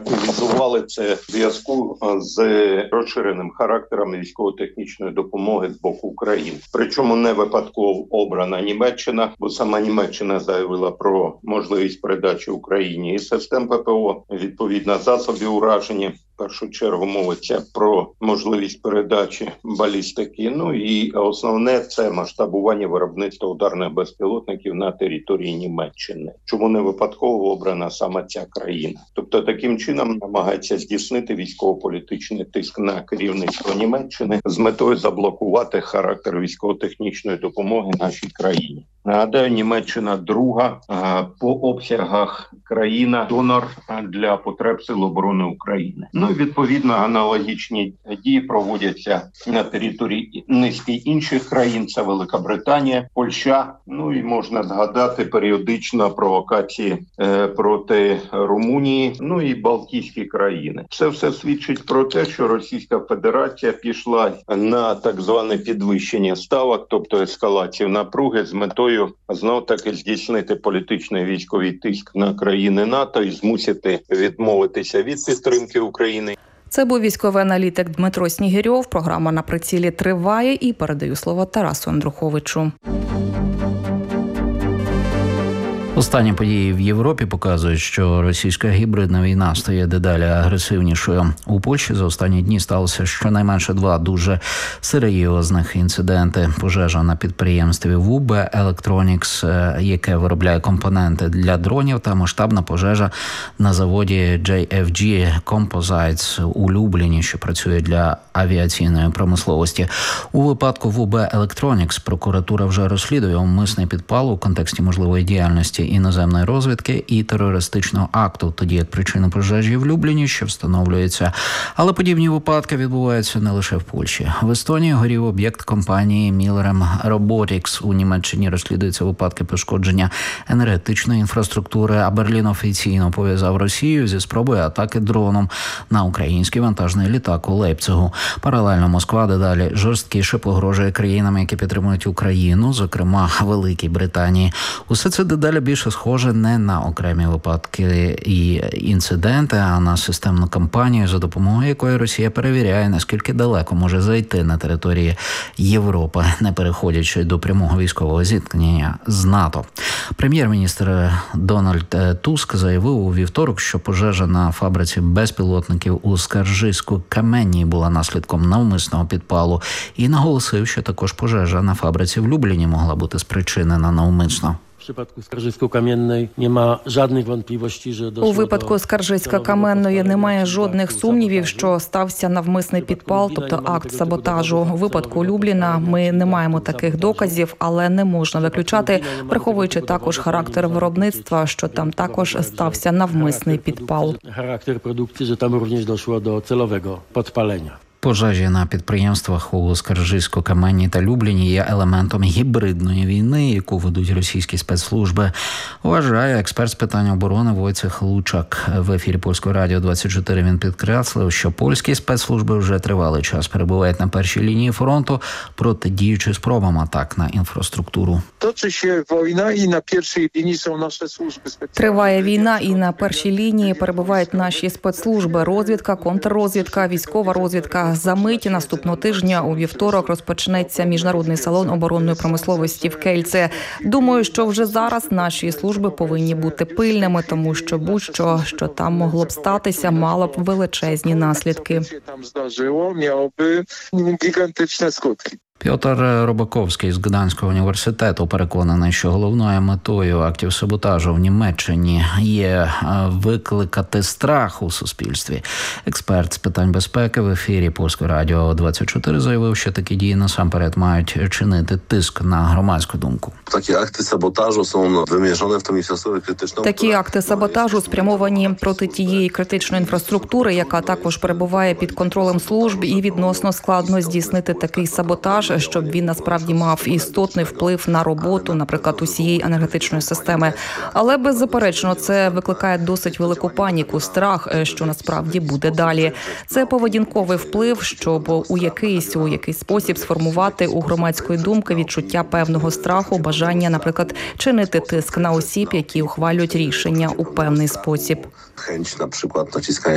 активізували це в зв'язку з розширеним характером військово-технічної допомоги з боку України. Причому не випадково обрана Німеччина, бо сама Німеччина заявила про можливість передачі Україні і систем ППО, відповідно засобів ураження. В першу чергу мовиться про можливість передачі балістики. Ну і основне – це масштабування виробництва ударних безпілотників на території Німеччини. Чому не випадково обрана саме ця країна? Тобто таким чином намагається здійснити військово-політичний тиск на керівництво Німеччини з метою заблокувати характер військово-технічної допомоги нашій країні. Нагадаю, Німеччина друга по обсягах країна-донор для потреб Сил оборони України. Ну і відповідно аналогічні дії проводяться на території низки інших країн. Це Велика Британія, Польща. Ну і можна згадати періодично провокації проти Румунії, ну і Балтійські країни. Це все свідчить про те, що Російська Федерація пішла на так зване підвищення ставок, тобто ескалацію напруги з метою знов-таки здійснити політичний військовий тиск на країни НАТО і змусити відмовитися від підтримки України. Це був військовий аналітик Дмитро Снігирьов. Програма «На прицілі» триває і передаю слово Тарасу Андруховичу. Останні події в Європі показують, що російська гібридна війна стає дедалі агресивнішою. У Польщі за останні дні сталося щонайменше 2 дуже серйозних інциденти. Пожежа на підприємстві ВУБ Electronics, яке виробляє компоненти для дронів, та масштабна пожежа на заводі JFG Composites у Любліні, що працює для авіаційної промисловості. У випадку ВУБ Electronics прокуратура вже розслідує умисний підпал у контексті можливої діяльності іноземної розвідки і терористичного акту, тоді як причина пожежі в Любліні ще встановлюється. Але подібні випадки відбуваються не лише в Польщі. В Естонії горів об'єкт компанії Міллерем Robotics. У Німеччині розслідуються випадки пошкодження енергетичної інфраструктури, а Берлін офіційно пов'язав Росію зі спробою атаки дроном на український вантажний літак у Лейпцигу. Паралельно Москва дедалі жорсткіше погрожує країнам, які підтримують Україну, зокрема Великій Британії. Усе це дедалі більше схоже не на окремі випадки і інциденти, а на системну кампанію, за допомогою якої Росія перевіряє, наскільки далеко може зайти на території Європи, не переходячи до прямого військового зіткнення з НАТО. Прем'єр-міністр Дональд Туск заявив у вівторок, що пожежа на фабриці безпілотників у Скаржиську-Каменній була наслідком навмисного підпалу і наголосив, що також пожежа на фабриці в Любліні могла бути спричинена навмисно. У випадку Скаржиська-Каменної немає жодних сумнівів, що стався навмисний підпал, тобто акт саботажу. У випадку Любліна ми не маємо таких доказів, але не можна виключати, враховуючи також характер виробництва, що там також стався навмисний підпал. Характер продукції, що там również doszło do celowego podpalenia. Пожежі на підприємствах у Скаржиську-Каменній та Любліні є елементом гібридної війни, яку ведуть російські спецслужби, вважає експерт з питань оборони Войцех Лучак. В ефірі Польського радіо 24 він підкреслив, що польські спецслужби вже тривалий час перебувають на першій лінії фронту, протидіючи спробам атак на інфраструктуру. Триває війна, і на першій лінії перебувають наші спецслужби: розвідка, контррозвідка, військова розвідка. За мить наступного тижня у вівторок розпочнеться міжнародний салон оборонної промисловості в Кельце. Думаю, що вже зараз наші служби повинні бути пильними, тому що будь-що, що там могло б статися, мало б величезні наслідки. Пьотр Робаковський з Гданського університету переконаний, що головною метою актів саботажу в Німеччині є викликати страх у суспільстві. Експерт з питань безпеки в ефірі Польського радіо 24 заявив, що такі дії насамперед мають чинити тиск на громадську думку. Такі акти саботажу вимірені в тому інфраструктурі критичному. Такі акти саботажу спрямовані проти тієї критичної інфраструктури, яка також перебуває під контролем служб, і відносно складно здійснити такий саботаж, щоб він насправді мав істотний вплив на роботу, наприклад, усієї енергетичної системи. Але беззаперечно це викликає досить велику паніку, страх, що насправді буде далі. Це поведінковий вплив, щоб у якийсь спосіб сформувати у громадської думки відчуття певного страху, бажання, наприклад, чинити тиск на осіб, які ухвалюють рішення у певний спосіб. Хęć, наприклад, натискання